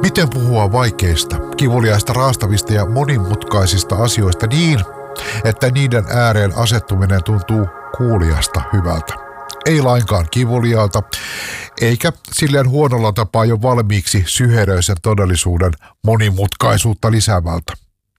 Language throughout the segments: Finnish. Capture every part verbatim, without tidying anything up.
Miten puhua vaikeista, kivuliaista, raastavista ja monimutkaisista asioista niin, että niiden ääreen asettuminen tuntuu kuulijasta hyvältä. Ei lainkaan kivuliaalta, eikä silleen huonolla tapaa jo valmiiksi syheröisen todellisuuden monimutkaisuutta lisäävältä.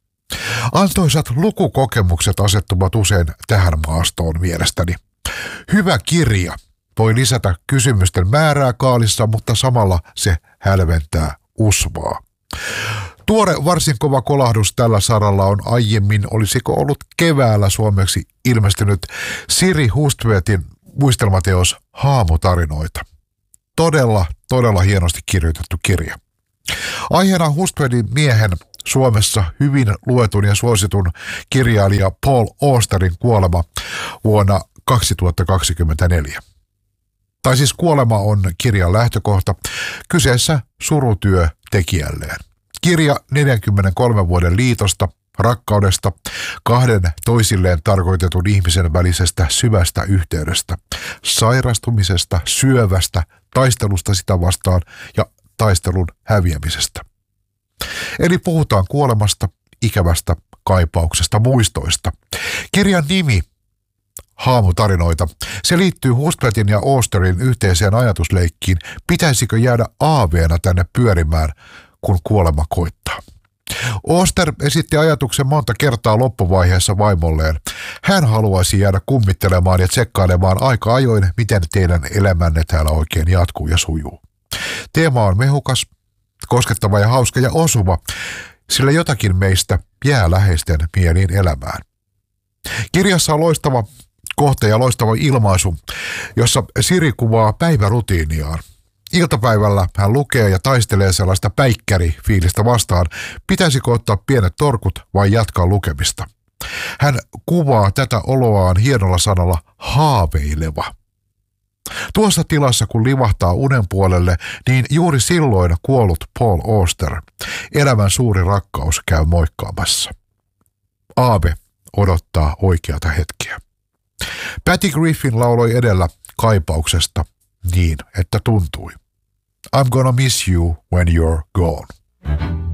Antoisat lukukokemukset asettuvat usein tähän maastoon mielestäni. Hyvä kirja voi lisätä kysymysten määrää kaalissa, mutta samalla se hälventää usvaa. Tuore varsin kova kolahdus tällä saralla on aiemmin, olisiko ollut keväällä suomeksi ilmestynyt Siri Hustvedtin muistelmateos Haamutarinoita. Todella, todella hienosti kirjoitettu kirja. Aiheena Hustvedtin miehen Suomessa hyvin luetun ja suositun kirjailija Paul Austerin kuolema vuonna kaksituhattakaksikymmentäneljä. Tai siis kuolema on kirjan lähtökohta, kyseessä surutyö tekijälleen. Kirja neljänkymmenenkolmen vuoden liitosta, rakkaudesta, kahden toisilleen tarkoitetun ihmisen välisestä syvästä yhteydestä, sairastumisesta, syövästä, taistelusta sitä vastaan ja taistelun häviämisestä. Eli puhutaan kuolemasta, ikävästä, kaipauksesta, muistoista. Kirjan nimi Haamutarinoita. Se liittyy Hustvedtin ja Austerin yhteiseen ajatusleikkiin, pitäisikö jäädä aaveena tänne pyörimään, kun kuolema koittaa. Auster esitti ajatuksen monta kertaa loppuvaiheessa vaimolleen. Hän haluaisi jäädä kummittelemaan ja tsekkailemaan aika ajoin, miten teidän elämänne täällä oikein jatkuu ja sujuu. Teema on mehukas, koskettava ja hauska ja osuva, sillä jotakin meistä jää läheisten mieliin elämään. Kirjassa on loistava kohta ja loistava ilmaisu, jossa Siri kuvaa päivärutiiniaan. Iltapäivällä hän lukee ja taistelee sellaista päikkärifiilistä vastaan, pitäisikö ottaa pienet torkut vai jatkaa lukemista. Hän kuvaa tätä oloaan hienolla sanalla haaveileva. Tuossa tilassa, kun livahtaa unen puolelle, niin juuri silloin kuollut Paul Auster, elämän suuri rakkaus, käy moikkaamassa. Aave odottaa oikeata hetkeä. Patty Griffin lauloi edellä kaipauksesta niin, että tuntui. I'm gonna miss you when you're gone.